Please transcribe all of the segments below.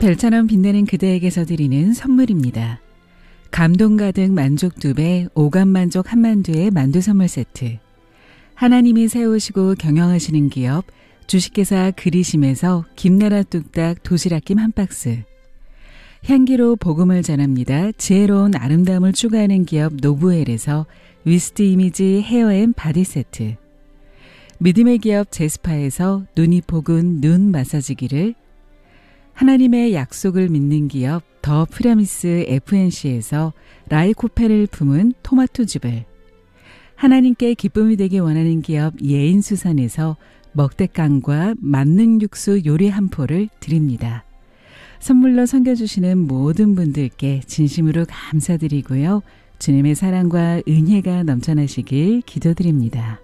별처럼 빛나는 그대에게서 드리는 선물입니다. 감동 가득 만족 2배, 오감 만족 한만두의 만두 선물 세트. 하나님이 세우시고 경영하시는 기업 주식회사 그리심에서 김나라 뚝딱 도시락김 한 박스. 향기로 복음을 전합니다. 지혜로운 아름다움을 추구하는 기업 노브웰에서 위스트 이미지 헤어앤 바디 세트. 믿음의 기업 제스파에서 눈이 복은 눈 마사지기를, 하나님의 약속을 믿는 기업 더 프라미스 FNC에서 라이코펜을 품은 토마토즙을, 하나님께 기쁨이 되기 원하는 기업 예인수산에서 먹대깡과 만능 육수 요리 한 포를 드립니다. 선물로 섬겨주시는 모든 분들께 진심으로 감사드리고요. 주님의 사랑과 은혜가 넘쳐나시길 기도드립니다.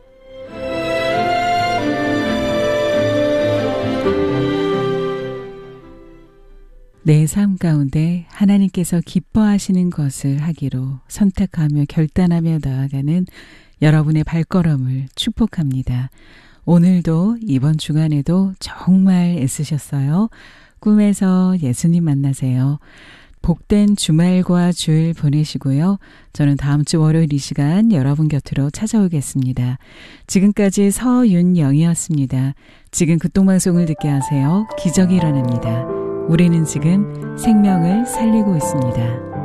내 삶 가운데 하나님께서 기뻐하시는 것을 하기로 선택하며 결단하며 나아가는 여러분의 발걸음을 축복합니다. 오늘도 이번 주간에도 정말 애쓰셨어요. 꿈에서 예수님 만나세요. 복된 주말과 주일 보내시고요. 저는 다음 주 월요일 이 시간 여러분 곁으로 찾아오겠습니다. 지금까지 서윤영이었습니다. 지금 극동방송을 듣게 하세요. 기적이 일어납니다. 우리는 지금 생명을 살리고 있습니다.